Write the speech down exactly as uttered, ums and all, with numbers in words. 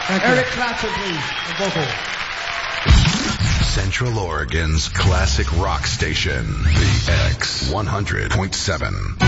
Thank Eric Clapton, please, and vocal. Central Oregon's classic rock station, the X one hundred point seven.